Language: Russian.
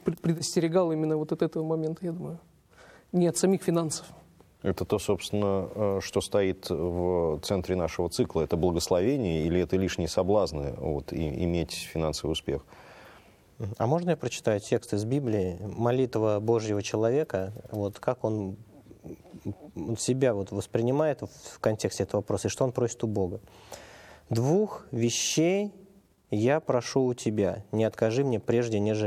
предостерегал именно вот от этого момента, я думаю. Не от самих финансов. Это то, собственно, что стоит в центре нашего цикла. Это благословение или это лишние соблазны иметь финансовый успех? А можно я прочитаю текст из Библии? Молитва Божьего человека, как он себя воспринимает в контексте этого вопроса, и что он просит у Бога. «Двух вещей я прошу у тебя, не откажи мне прежде, нежели